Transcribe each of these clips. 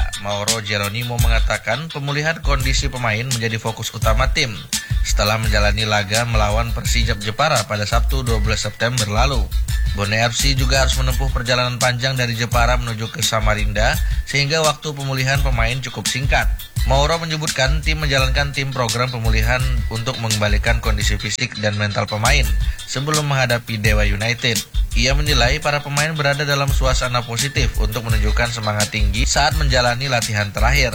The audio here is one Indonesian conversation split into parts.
Mauro Geronimo mengatakan pemulihan kondisi pemain menjadi fokus utama tim setelah menjalani laga melawan Persijap Jepara pada Sabtu 12 September lalu. Borneo FC juga harus menempuh perjalanan panjang dari Jepara menuju ke Samarinda sehingga waktu pemulihan pemain cukup singkat. Mauro menyebutkan tim menjalankan program pemulihan untuk mengembalikan kondisi fisik dan mental pemain sebelum menghadapi Dewa United. Ia menilai para pemain berada dalam suasana positif untuk menunjukkan semangat tinggi saat menjalani latihan terakhir.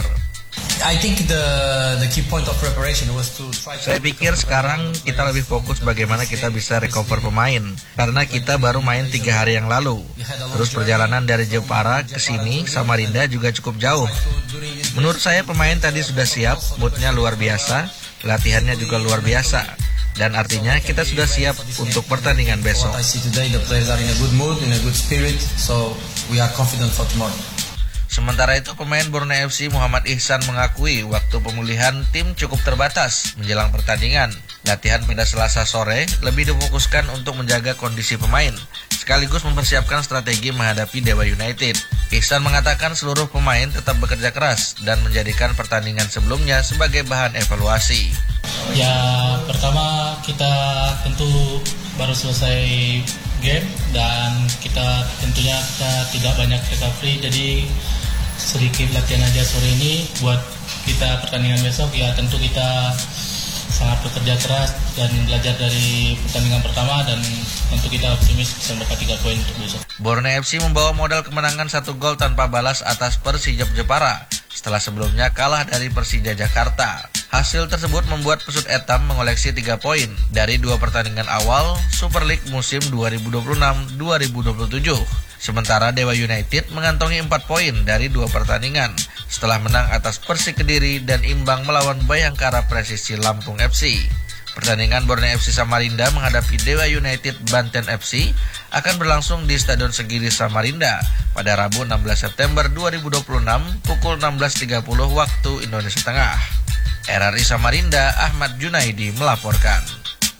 Saya pikir sekarang kita lebih fokus bagaimana kita bisa recover pemain karena kita baru main 3 hari yang lalu. Terus perjalanan dari Jepara ke sini Samarinda juga cukup jauh. Menurut saya pemain tadi sudah siap, moodnya luar biasa, latihannya juga luar biasa. Dan artinya kita sudah siap untuk pertandingan besok. Sementara itu pemain Borneo FC Muhammad Ihsan mengakui waktu pemulihan tim cukup terbatas menjelang pertandingan. Latihan pada Selasa sore lebih difokuskan untuk menjaga kondisi pemain, sekaligus mempersiapkan strategi menghadapi Dewa United. Ihsan mengatakan seluruh pemain tetap bekerja keras dan menjadikan pertandingan sebelumnya sebagai bahan evaluasi. Ya, pertama kita tentu baru selesai game dan kita tidak banyak recovery, jadi sedikit latihan aja sore ini buat kita pertandingan besok. Ya tentu kita sangat bekerja keras dan belajar dari pertandingan pertama dan tentu kita optimis bisa mendapat 3 poin untuk besok. Borneo FC membawa modal kemenangan 1 gol tanpa balas atas Persijap Jepara setelah sebelumnya kalah dari Persija Jakarta. Hasil tersebut membuat Pesut Etam mengoleksi 3 poin dari 2 pertandingan awal Super League musim 2026-2027. Sementara Dewa United mengantongi 4 poin dari 2 pertandingan setelah menang atas Persik Kediri dan imbang melawan Bayangkara Presisi Lampung FC. Pertandingan Borneo FC Samarinda menghadapi Dewa United Banten FC akan berlangsung di Stadion Segiri Samarinda pada Rabu 16 September 2026 pukul 16.30 waktu Indonesia Tengah. RRI Samarinda, Ahmad Junaidi melaporkan.